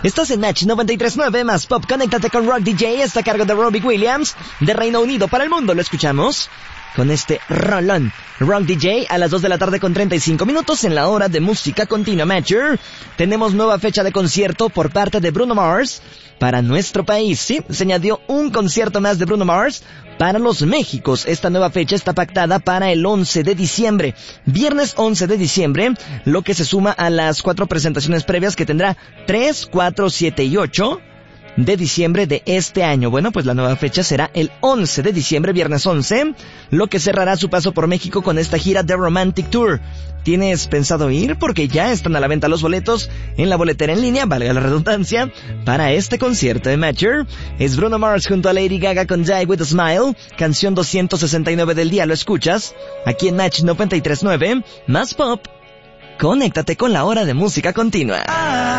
Estás en Match 93.9 más Pop. Conéctate con Rock DJ. Está a cargo de Robbie Williams de Reino Unido para el mundo. Lo escuchamos con este rolón. Rock DJ a las 2 de la tarde con 35 minutos en la hora de música continua. Matcher. Tenemos nueva fecha de concierto por parte de Bruno Mars para nuestro país. Sí, se añadió un concierto más de Bruno Mars para los Méxicos. Esta nueva fecha está pactada para el 11 de diciembre. Viernes 11 de diciembre, lo que se suma a las 4 presentaciones previas que tendrá 3, 4, 7 y 8 de diciembre de este año. Bueno, pues la nueva fecha será el 11 de diciembre, viernes 11, lo que cerrará su paso por México con esta gira The Romantic Tour. ¿Tienes pensado ir? Porque ya están a la venta los boletos en la boletera en línea, valga la redundancia, para este concierto de Matcher. Es Bruno Mars junto a Lady Gaga con Die With a Smile, canción 269 del día. Lo escuchas aquí en Match 93.9, más Pop. Conéctate con la hora de música continua.